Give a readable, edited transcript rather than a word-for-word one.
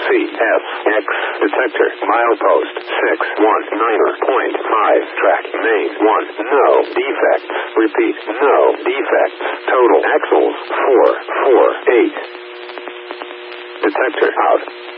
CSX. Detector. Milepost 619.5. Track. Main 1. No defects. Repeat. No defects. Total axles 448. Detector out.